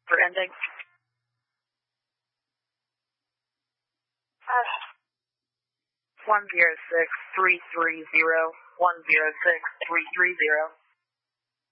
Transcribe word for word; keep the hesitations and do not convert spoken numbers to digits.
for ending. Uh, one zero six three three zero one zero six three three zero.